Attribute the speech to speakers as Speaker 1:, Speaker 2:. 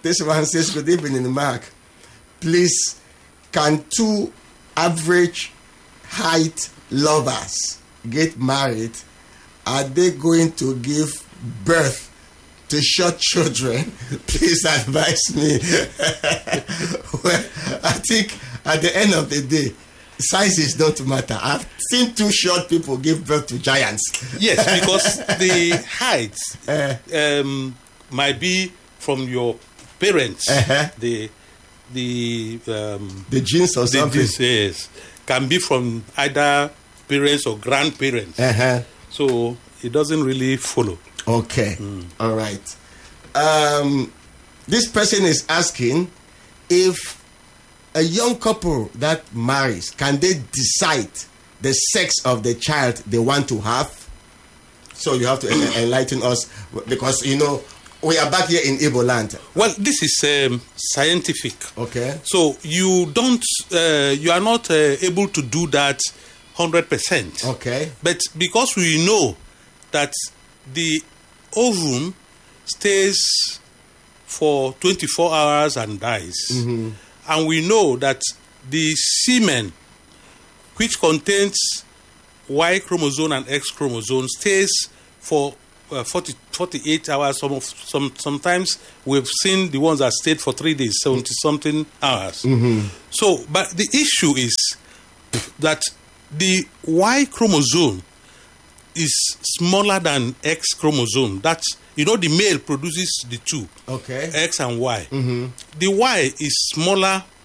Speaker 1: This one says, good evening, Mark. Please, can two average height lovers get married? Are they going to give birth to short children? Please advise me. Well, I think at the end of the day, sizes don't matter. I've seen two short people give birth to giants.
Speaker 2: Yes, because the height might be from your parents. The
Speaker 1: genes or something.
Speaker 2: Yes, can be from either parents or grandparents. So it doesn't really follow.
Speaker 1: Okay. All right. This person is asking if a young couple that marries, can they decide the sex of the child they want to have? So you have to enlighten us, because we are back here in Igbo land.
Speaker 2: Well, this is scientific.
Speaker 1: Okay.
Speaker 2: So you are not able to do that 100%.
Speaker 1: Okay.
Speaker 2: But because we know that the ovum stays for 24 hours and dies, and we know that the semen, which contains Y chromosome and X chromosome, stays for 48 hours. Sometimes we've seen the ones that stayed for 3 days, 70-something hours. So, but the issue is that the Y chromosome is smaller than X chromosome. That's, the male produces the two,
Speaker 1: okay,
Speaker 2: X and Y. The Y is smaller